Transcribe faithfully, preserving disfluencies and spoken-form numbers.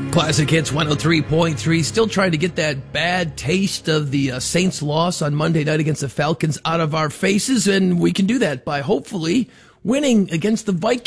Classic Hits one oh three point three. Still trying to get that bad taste of the uh, Saints loss on Monday night against the Falcons out of our faces, and we can do that by hopefully winning against the Vikings.